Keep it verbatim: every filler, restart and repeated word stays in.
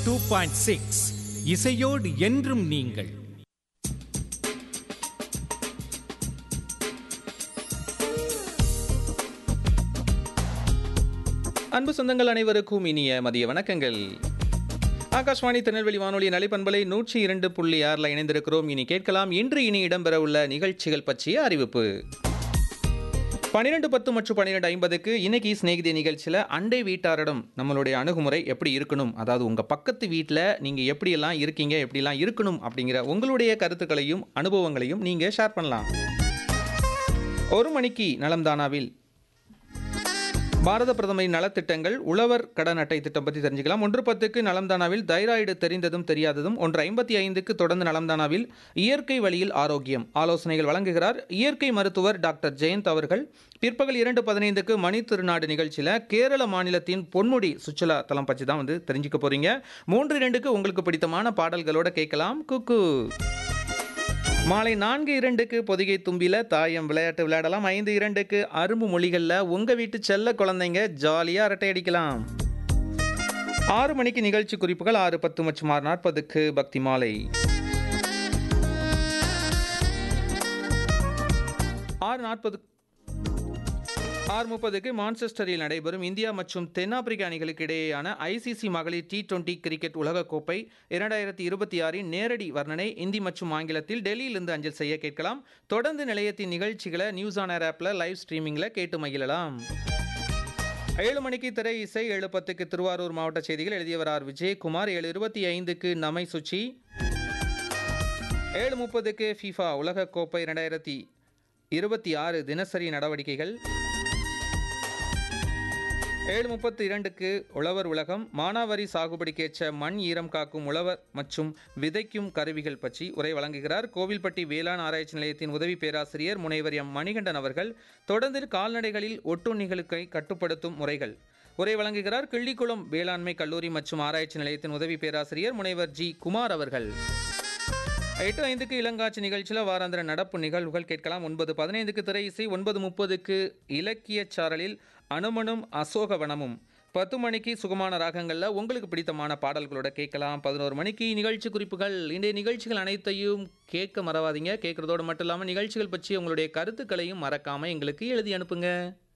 Two point six இசையோடு என்றும் நீங்கள். அன்பு சொந்தங்கள் அனைவருக்கும் இனிய மதிய வணக்கங்கள். ஆகாஷ்வாணி திருநெல்வேலி வானொலி நலைப்பண்பலை நூற்றி இரண்டு புள்ளி ஆறில் இணைந்திருக்கிறோம். இனி கேட்கலாம் இன்று இனி இடம்பெறவுள்ள நிகழ்ச்சிகள் பற்றிய அறிவிப்பு. பன்னிரெண்டு பத்து மற்றும் பன்னிரெண்டு ஐம்பதுக்கு இன்னைக்கு ஸ்நேகிதி நிகழ்ச்சியில் அண்டை வீட்டாரிடம் நம்மளுடைய அணுகுமுறை எப்படி இருக்கணும், அதாவது உங்கள் பக்கத்து வீட்டில் நீங்கள் எப்படியெல்லாம் இருக்கீங்க, எப்படிலாம் இருக்கணும் அப்படிங்கிற உங்களுடைய கருத்துக்களையும் அனுபவங்களையும் நீங்கள் ஷேர் பண்ணலாம். ஒரு மணிக்கு நலம்தானாவில் பாரத பிரதமரின் நலத்திட்டங்கள், உழவர் கடன் அட்டை திட்டம் பற்றி தெரிஞ்சுக்கலாம். ஒன்று பத்துக்கு நலம்தானாவில் தைராய்டு தெரிந்ததும் தெரியாததும், ஒன்று ஐம்பத்தி ஐந்துக்கு தொடர்ந்து நலம்தானாவில் இயற்கை வழியில் ஆரோக்கியம் ஆலோசனைகள் வழங்குகிறார் இயற்கை மருத்துவர் டாக்டர் ஜெயந்த் அவர்கள். பிற்பகல் இரண்டு பதினைந்துக்கு மணி திருநாடு நிகழ்ச்சியில் கேரள மாநிலத்தின் பொன்முடி சுற்றுலா தலம் பற்றி தான் வந்து தெரிஞ்சுக்க போறீங்க. மூன்று இரண்டுக்கு உங்களுக்கு பிடித்தமான பாடல்களோட கேட்கலாம் குக்கு. மாலை நான்கு இரண்டுக்கு பொதிகை தும்பில தாயம் விளையாட்டு விளையாடலாம். ஐந்து இரண்டுக்கு அரும்பு மொழிகளில் உங்கள் வீட்டு செல்ல குழந்தைங்க ஜாலியாக அரட்டை அடிக்கலாம். ஆறு மணிக்கு நிகழ்ச்சி குறிப்புகள். ஆறு பத்து மற்றும் ஆறு நாற்பதுக்கு பக்தி மாலை. ஆறு நாற்பது ஆறு முப்பதுக்கு மான்செஸ்டரில் நடைபெறும் இந்தியா மற்றும் தென்னாப்பிரிக்க அணிகளுக்கு இடையேயான ஐசிசி மகளிர் டி டுவெண்டி கிரிக்கெட் உலகக்கோப்பை இரண்டாயிரத்தி இருபத்தி ஆறின் நேரடி வர்ணனை இந்தி மற்றும் ஆங்கிலத்தில் டெல்லியிலிருந்து அஞ்சல் செய்ய கேட்கலாம். தொடர்ந்து நிலையத்தின் நிகழ்ச்சிகளை நியூஸ் ஆன் ஏர் ஆப்பில் லைவ் ஸ்ட்ரீமிங்கில் கேட்டு மகிழலாம். ஏழு மணிக்கு திரை இசை. ஏழு பத்துக்கு திருவாரூர் மாவட்ட செய்திகள் எழுதியவர் ஆர் விஜயகுமார். ஏழு இருபத்தி ஐந்துக்கு நமை சுச்சி. ஏழு முப்பதுக்கு ஃபிஃபா உலகக்கோப்பை இரண்டாயிரத்தி இருபத்தி ஆறு தினசரி நடவடிக்கைகள். ஏழு முப்பத்தி இரண்டுக்கு உழவர் உலகம். மானாவாரி சாகுபடிக்கேற்ற மண் ஈரம் காக்கும் உழவர் மற்றும் விதைக்கும் கருவிகள் பற்றி உரை வழங்குகிறார் கோவில்பட்டி வேளாண் ஆராய்ச்சி நிலையத்தின் உதவி பேராசிரியர் முனைவர் எம் மணிகண்டன் அவர்கள். தொடர்ந்து கால்நடைகளில் ஒட்டுண்ணிகளுக்கு கட்டுப்படுத்தும் முறைகள் உரை வழங்குகிறார் கிள்ளிக்குளம் வேளாண்மை கல்லூரி மற்றும் ஆராய்ச்சி நிலையத்தின் உதவி பேராசிரியர் முனைவர் ஜி குமார் அவர்கள். எட்டு ஐந்துக்கு இளங்காட்சி நிகழ்ச்சியில் வாராந்திர நடப்பு நிகழ்வுகள் கேட்கலாம். ஒன்பது பதினைந்துக்கு திரை இசை. ஒன்பது முப்பதுக்கு இலக்கிய சாரலில் அனுமனும் அசோகவனமும். பத்து மணிக்கு சுகமான ராகங்களில் உங்களுக்கு பிடித்தமான பாடல்களோட கேட்கலாம். பதினோரு மணிக்கு நிகழ்ச்சி குறிப்புகள். இன்றைய நிகழ்ச்சிகள் அனைத்தையும் கேட்க மறவாதீங்க. கேட்குறதோடு மட்டும் இல்லாமல் நிகழ்ச்சிகள் பற்றி உங்களுடைய கருத்துக்களையும் மறக்காமல் எங்களுக்கு எழுதி அனுப்புங்க.